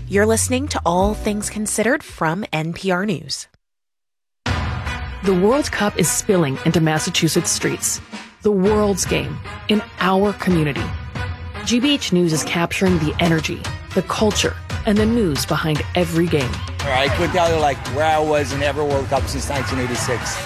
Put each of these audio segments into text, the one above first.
You're listening to All Things Considered from NPR News. The World Cup is spilling into Massachusetts streets. The world's game in our community. GBH News is capturing the energy, the culture, and the news behind every game. I could tell you where I was in every World Cup since 1986.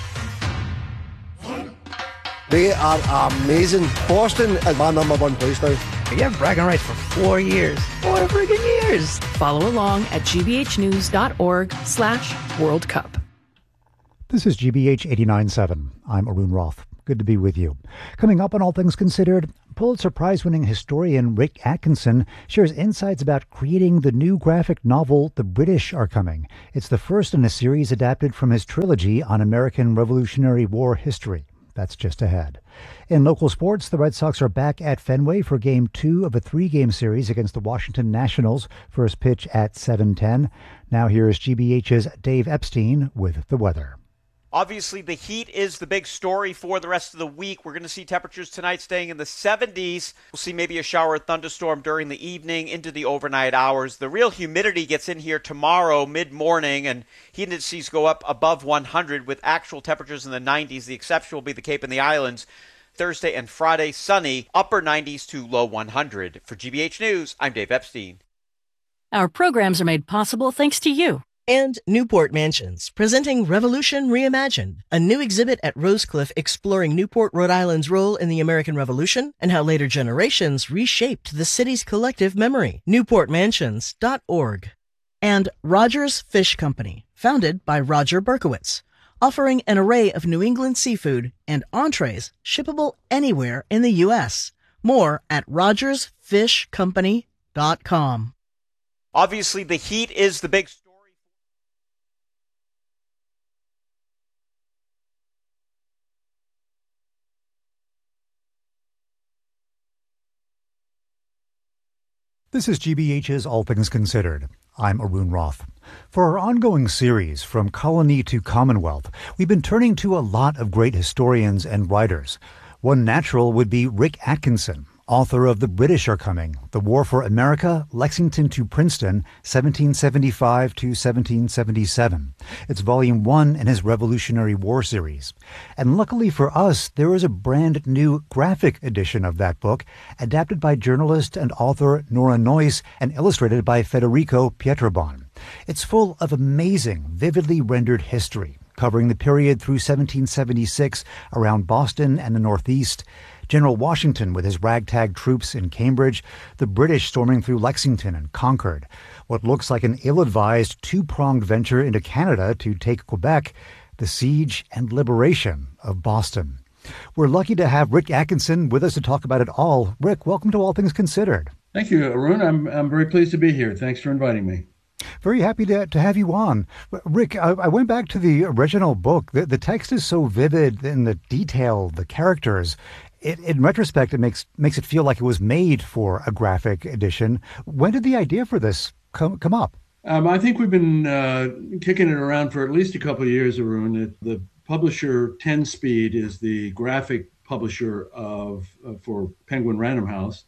They are amazing. Boston is my number one place now. You have bragging rights for 4 years. 4 friggin' years. Follow along at gbhnews.org/World Cup. This is GBH 89.7. I'm Arun Roth. Good to be with you. Coming up on All Things Considered, Pulitzer Prize-winning historian Rick Atkinson shares insights about creating the new graphic novel The British Are Coming. It's the first in a series adapted from his trilogy on American Revolutionary War history. That's just ahead. In local sports, the Red Sox are back at Fenway for Game 2 of a 3-game series against the Washington Nationals. First pitch at 7:10. Now here's GBH's Dave Epstein with the weather. Obviously, the heat is the big story for the rest of the week. We're going to see temperatures tonight staying in the 70s. We'll see maybe a shower or thunderstorm during the evening into the overnight hours. The real humidity gets in here tomorrow mid-morning, and heat indices go up above 100 with actual temperatures in the 90s. The exception will be the Cape and the Islands. Thursday and Friday, sunny, upper 90s to low 100. For GBH News, I'm Dave Epstein. Our programs are made possible thanks to you. And Newport Mansions, presenting Revolution Reimagined, a new exhibit at Rosecliff exploring Newport, Rhode Island's role in the American Revolution and how later generations reshaped the city's collective memory. NewportMansions.org. And Rogers Fish Company, founded by Roger Berkowitz, offering an array of New England seafood and entrees shippable anywhere in the U.S. More at rogersfishcompany.com. Obviously, the heat is the big story. This is GBH's All Things Considered. I'm Arun Roth. For our ongoing series, From Colony to Commonwealth, we've been turning to a lot of great historians and writers. One natural would be Rick Atkinson, author of The British Are Coming, The War for America, Lexington to Princeton, 1775 to 1777. It's volume 1 in his Revolutionary War series. And luckily for us, there is a brand new graphic edition of that book, adapted by journalist and author Nora Noyes and illustrated by Federico Pietrobon. It's full of amazing, vividly rendered history, covering the period through 1776 around Boston and the Northeast, General Washington with his ragtag troops in Cambridge, the British storming through Lexington and Concord, what looks like an ill-advised two-pronged venture into Canada to take Quebec, the siege and liberation of Boston. We're lucky to have Rick Atkinson with us to talk about it all. Rick, welcome to All Things Considered. Thank you, Arun. I'm very pleased to be here. Thanks for inviting me. Very happy to have you on. Rick, I went back to the original book. The text is so vivid in the detail, the characters. In retrospect, it makes it feel like it was made for a graphic edition. When did the idea for this come up? I think we've been kicking it around for at least a couple of years, Arun. The publisher 10 Speed is the graphic publisher for Penguin Random House.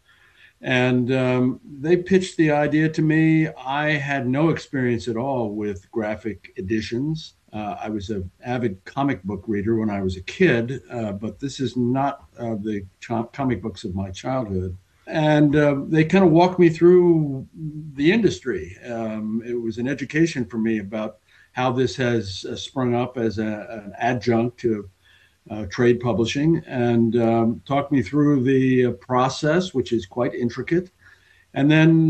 And they pitched the idea to me. I had no experience at all with graphic editions. I was an avid comic book reader when I was a kid, but this is not the comic books of my childhood. And they kind of walked me through the industry. It was an education for me about how this has sprung up as an adjunct to trade publishing, and talked me through the process, which is quite intricate. And then,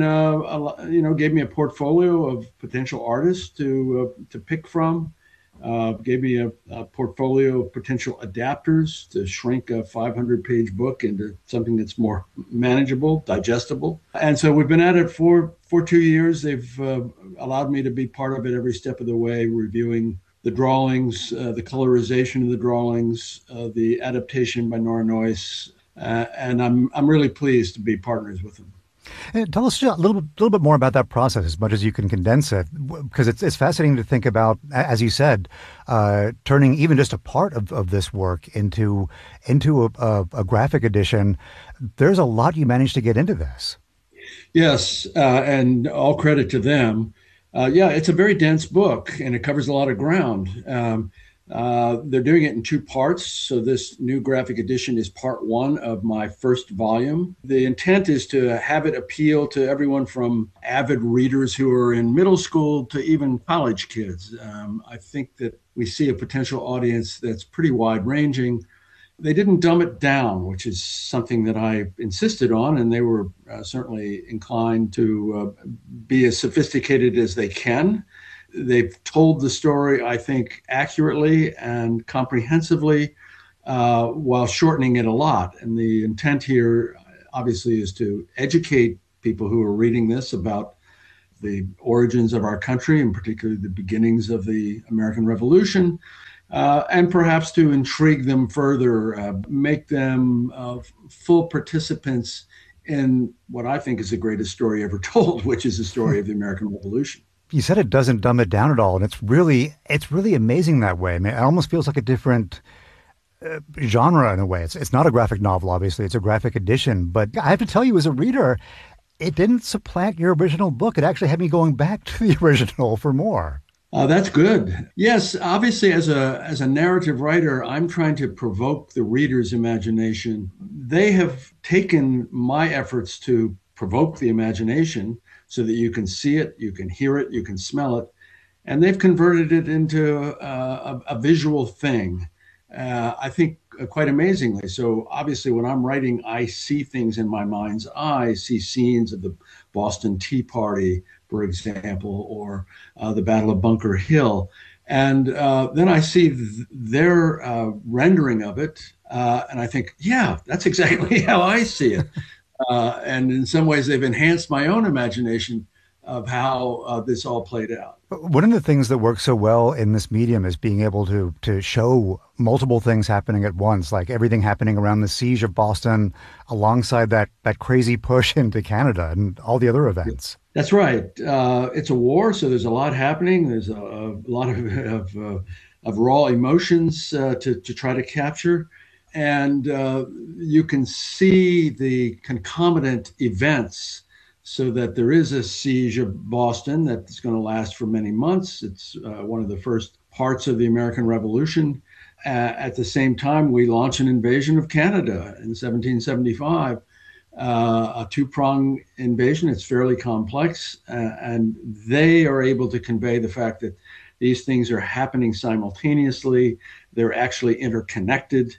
gave me a portfolio of potential artists to pick from. Gave me a portfolio of potential adapters to shrink a 500-page book into something that's more manageable, digestible. And so we've been at it for 2 years. They've allowed me to be part of it every step of the way, reviewing the drawings, the colorization of the drawings, the adaptation by Nora Noyes, and I'm really pleased to be partners with them. Tell us a little bit more about that process, as much as you can condense it, because it's fascinating to think about, as you said, turning even just a part of this work into a graphic edition. There's a lot you managed to get into this. Yes, and all credit to them. Yeah, it's a very dense book and it covers a lot of ground. They're doing it in two parts. So, this new graphic edition is part one of my first volume. The intent is to have it appeal to everyone from avid readers who are in middle school to even college kids. I think that we see a potential audience that's pretty wide ranging. They didn't dumb it down, which is something that I insisted on, and they were certainly inclined to be as sophisticated as they can. They've told the story, I think, accurately and comprehensively while shortening it a lot. And the intent here, obviously, is to educate people who are reading this about the origins of our country, and particularly the beginnings of the American Revolution, and perhaps to intrigue them further, make them full participants in what I think is the greatest story ever told, which is the story of the American Revolution. You said it doesn't dumb it down at all, and it's really amazing that way. I mean, it almost feels like a different genre in a way. It's not a graphic novel, obviously. It's a graphic edition. But I have to tell you, as a reader, it didn't supplant your original book. It actually had me going back to the original for more. That's good. Yes, obviously, as a narrative writer, I'm trying to provoke the reader's imagination. They have taken my efforts to provoke the imagination so that you can see it, you can hear it, you can smell it, and they've converted it into a visual thing. I think quite amazingly. So obviously, when I'm writing, I see things in my mind's eye. I see scenes of the Boston Tea Party, for example, or the Battle of Bunker Hill. And then I see their rendering of it, and I think, yeah, that's exactly how I see it. And in some ways, they've enhanced my own imagination of how this all played out. One of the things that works so well in this medium is being able to show multiple things happening at once, like everything happening around the siege of Boston alongside that crazy push into Canada and all the other events. That's right. It's a war, so there's a lot happening. There's a lot of raw emotions to try to capture. And you can see the concomitant events so that there is a siege of Boston that's going to last for many months. It's one of the first parts of the American Revolution. At the same time, we launch an invasion of Canada in 1775, a two-pronged invasion. It's fairly complex, and they are able to convey the fact that these things are happening simultaneously. They're actually interconnected.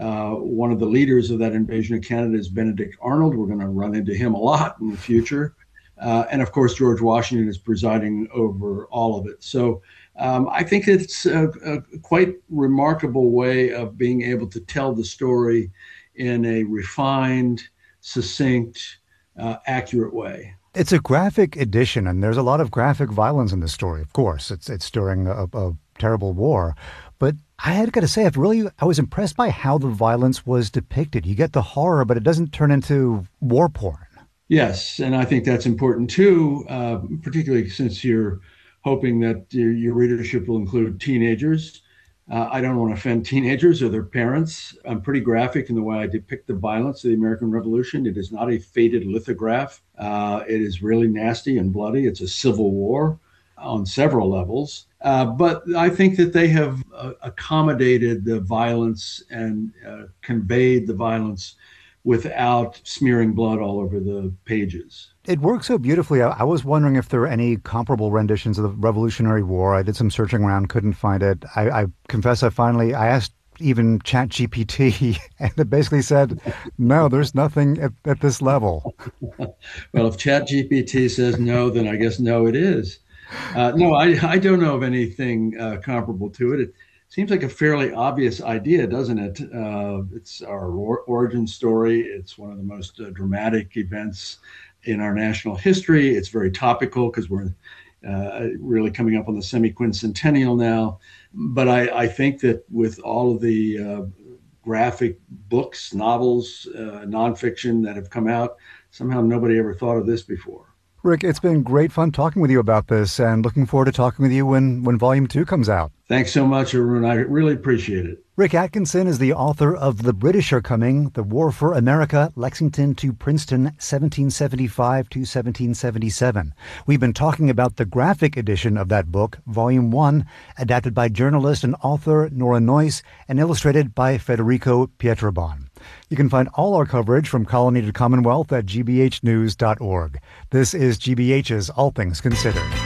One of the leaders of that invasion of Canada is Benedict Arnold. We're going to run into him a lot in the future. And of course, George Washington is presiding over all of it. So I think it's a quite remarkable way of being able to tell the story in a refined, succinct, accurate way. It's a graphic edition, and there's a lot of graphic violence in the story, of course. It's during a terrible war. But I had got to say, I was impressed by how the violence was depicted. You get the horror, but it doesn't turn into war porn. Yes, and I think that's important too, particularly since you're hoping that your readership will include teenagers. I don't want to offend teenagers or their parents. I'm pretty graphic in the way I depict the violence of the American Revolution. It is not a faded lithograph. It is really nasty and bloody. It's a civil war on several levels. But I think that they have accommodated the violence and conveyed the violence without smearing blood all over the pages. It works so beautifully. I was wondering if there were any comparable renditions of the Revolutionary War. I did some searching around, couldn't find it. I confess I asked even ChatGPT, and it basically said, no, there's nothing at this level. Well, if ChatGPT says no, then I guess no, it is. No, I don't know of anything comparable to it. It seems like a fairly obvious idea, doesn't it? It's our origin story. It's one of the most dramatic events in our national history. It's very topical because we're really coming up on the semi-quincentennial now. But I think that with all of the graphic books, novels, nonfiction that have come out, somehow nobody ever thought of this before. Rick, it's been great fun talking with you about this, and looking forward to talking with you when Volume 2 comes out. Thanks so much, Arun. I really appreciate it. Rick Atkinson is the author of The British Are Coming, The War for America, Lexington to Princeton, 1775 to 1777. We've been talking about the graphic edition of that book, Volume 1, adapted by journalist and author Nora Noyce and illustrated by Federico Pietrobon. You can find all our coverage from Colony to Commonwealth at gbhnews.org. This is GBH's All Things Considered.